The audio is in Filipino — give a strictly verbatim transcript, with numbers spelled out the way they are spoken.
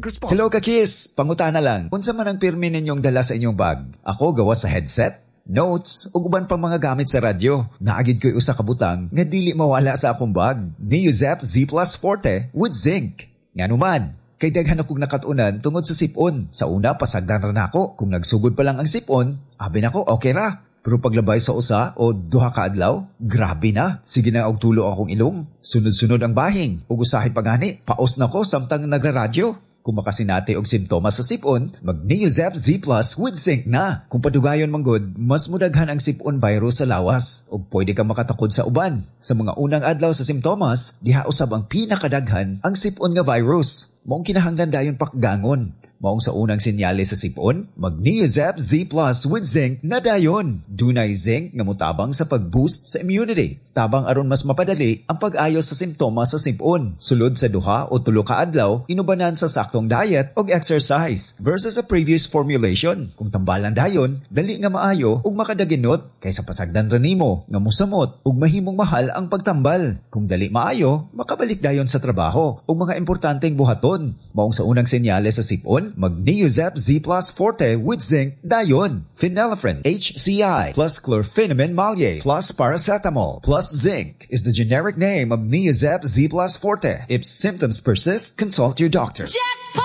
Drink responsibly. Hello kakis, panguta na lang. Unsa man ang pirmi ninyong dala sa inyong bag? Ako gawa sa headset, notes, ug uban pang mga gamit sa radyo. Naagid ko'y usa ka butang nga dili mawala sa akong bag. Neozep Z Plus Forte with zinc. Nganuman, kay daghan akong nakatunan tungod sa sipon. Sa una, pasagdan ra nako. Kung nagsugod pa lang ang sipon, abi nako okay ra. Pero paglabay sa usa o duha ka adlaw, grabe na. Sige na og tulo akong ilong. Sunod-sunod ang bahing. Ug usahay pagani, paos na ko samtang nagraradyo. Kung makasinati og simptomas sa sipon, mag Neozep Z Plus with zinc na. Kung padugayon manggod, mas mudaghan ang sipon virus sa lawas ug pwede ka makatakod sa uban. Sa mga unang adlaw sa simptomas, diha usab ang pinakadaghan ang sipon nga virus. Maong kinahanglan dayon pakgangon. Maong sa unang sinyales sa sipon, mag Neozep Z Plus with zinc na dayon. Dunay zinc nga mutabang sa pag-boost sa immunity. Tabang aron mas mapadali ang pag-ayos sa simptomas sa sipon. Sulod sa duha o tulo ka adlaw, inubanan sa saktong diet o exercise versus sa previous formulation. Kung tambalan dayon, dali nga maayo ug makadaginot kaysa pasagdan ra nimo nga musamot ug mahimong mahal ang pagtambal. Kung dali maayo, makabalik dayon sa trabaho ug mga importanteng buhaton. Maong sa unang senyales sa sipon, mag Neozep Z Plus Forte with zinc dayon. Phenylephrine H C I plus chlorpheniramine maleate plus paracetamol plus zinc is the generic name of Neozep Z Plus Forte. If symptoms persist, consult your doctor. Jack!